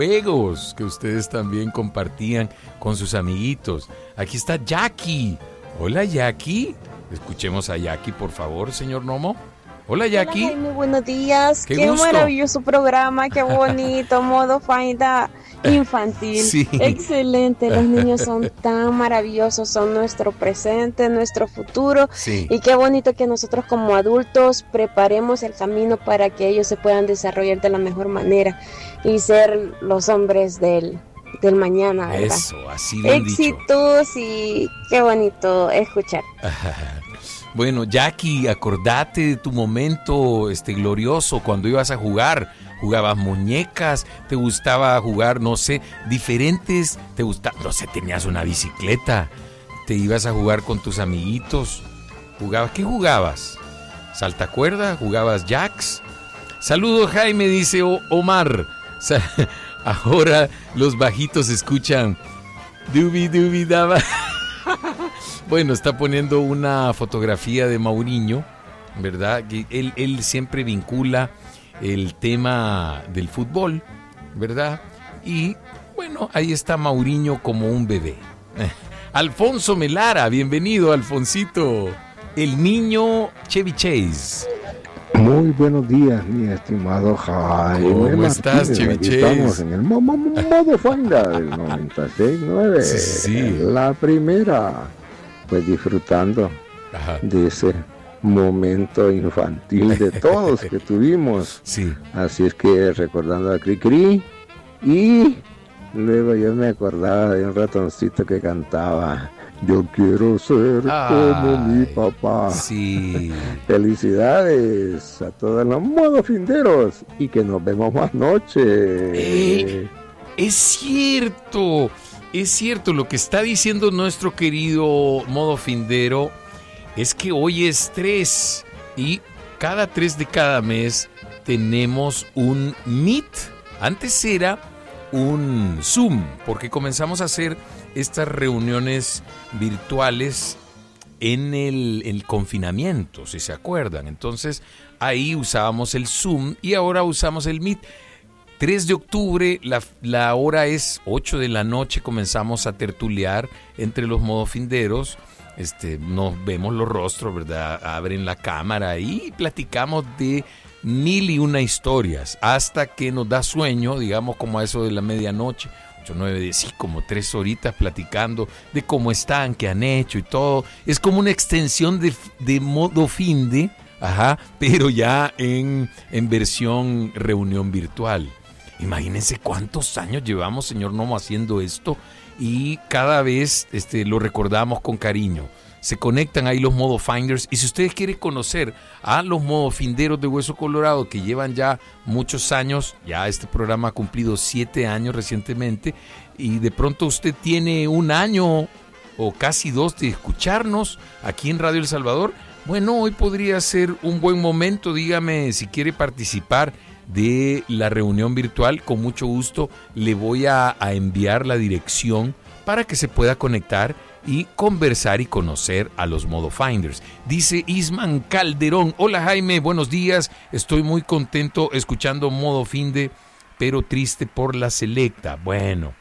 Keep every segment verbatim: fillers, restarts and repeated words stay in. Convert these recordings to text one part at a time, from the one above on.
juegos que ustedes también compartían con sus amiguitos. Aquí está Jackie. Hola, Jackie. Escuchemos a Jackie, por favor, señor Nomo. Hola, Jackie. Hola, Jaime, buenos días. Qué, qué gusto. Maravilloso programa, qué bonito, modo faida infantil. Sí. Excelente, los niños son tan maravillosos, son nuestro presente, nuestro futuro. Sí. Y qué bonito que nosotros como adultos preparemos el camino para que ellos se puedan desarrollar de la mejor manera y ser los hombres del, del mañana, ¿verdad? Eso, así bien Éxitos dicho. Y qué bonito escuchar. Bueno, Jackie, acordate de tu momento este glorioso cuando ibas a jugar. Jugabas muñecas, te gustaba jugar, no sé, diferentes, te gustaba, no sé, tenías una bicicleta, te ibas a jugar con tus amiguitos. ¿Jugabas? ¿Qué jugabas? ¿Saltacuerda? ¿Jugabas jacks? Saludos, Jaime, dice Omar. Ahora los bajitos escuchan dubi dubi daba. Bueno, está poniendo una fotografía de Mauriño, ¿verdad? Él, él siempre vincula el tema del fútbol, ¿verdad? Y bueno, ahí está Mauriño como un bebé. Alfonso Melara, bienvenido, Alfonsito. El niño Chevy Chase. Muy buenos días, mi estimado Jaime. ¿Cómo Martínez. estás, Chevy Aquí Chase? Estamos en el modo mo, Fanda del noventa y seis punto nueve. Sí, sí. La primera, pues disfrutando Ajá. de ese momento infantil de todos que tuvimos. Sí. Así es que recordando a Cricri, y luego yo me acordaba de un ratoncito que cantaba: yo quiero ser Ay, como mi papá. Sí. Felicidades a todos los modofinderos y que nos vemos más noche. Eh, es cierto, es cierto lo que está diciendo nuestro querido modofindero. Es que hoy es tres y cada tres de cada mes tenemos un Meet. Antes era un Zoom, porque comenzamos a hacer estas reuniones virtuales en el, el confinamiento, si se acuerdan. Entonces ahí usábamos el Zoom y ahora usamos el Meet. tres de octubre, la, la hora es ocho de la noche, comenzamos a tertuliar entre los modofinderos. Este, nos vemos los rostros, ¿verdad? Abren la cámara y platicamos de mil y una historias hasta que nos da sueño, digamos como a eso de la medianoche, ocho, nueve, diez, sí, como tres horitas platicando de cómo están, qué han hecho y todo. Es como una extensión de, de modo finde, ajá, pero ya en, en versión reunión virtual. Imagínense cuántos años llevamos, señor Nomo, haciendo esto. Y cada vez este, lo recordamos con cariño. Se conectan ahí los modofinders. Y si ustedes quieren conocer a los modofinderos de Hueso Colorado, que llevan ya muchos años, ya este programa ha cumplido siete años recientemente, y de pronto usted tiene un año o casi dos de escucharnos aquí en Radio El Salvador, bueno, hoy podría ser un buen momento. Dígame si quiere participar de la reunión virtual. Con mucho gusto le voy a, a enviar la dirección para que se pueda conectar y conversar y conocer a los modofinders. Dice Isman Calderón: hola Jaime, buenos días, estoy muy contento escuchando Modofinde, pero triste por la selecta. Bueno,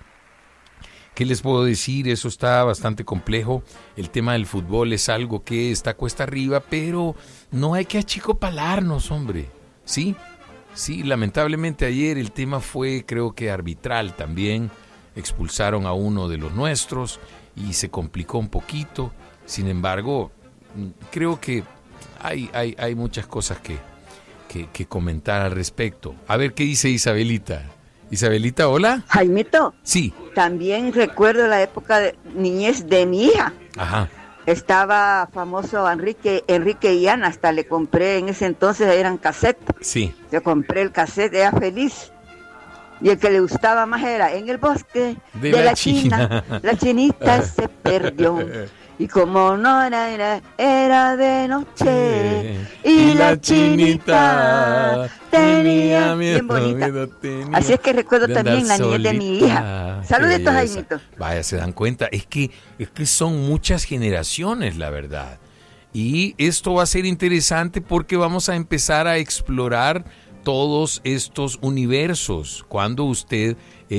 ¿qué les puedo decir? Eso está bastante complejo. El tema del fútbol es algo que está cuesta arriba, pero no hay que achicopalarnos, hombre. ¿Sí? Sí, lamentablemente ayer el tema fue, creo que arbitral también. Expulsaron a uno de los nuestros y se complicó un poquito. Sin embargo, creo que hay, hay, hay muchas cosas que, que, que comentar al respecto. A ver qué dice Isabelita. Isabelita, hola. Jaimito. Sí. También recuerdo la época de niñez de mi hija. Ajá. Estaba famoso Enrique Enrique y Ana, hasta le compré, en ese entonces eran cassettes. Sí. Le compré el cassette, era feliz. Y el que le gustaba más era En el bosque de, de la, la China. China, la chinita se perdió. Y como no era, era, era de noche. Sí. Y, y la chinita tenía miedo, bien bonita. Miedo tenía. Así es que recuerdo también la niñez de mi hija. Saluditos, Jaimito. Vaya, se dan cuenta, es que, es que son muchas generaciones, la verdad. Y esto va a ser interesante porque vamos a empezar a explorar todos estos universos. Cuando usted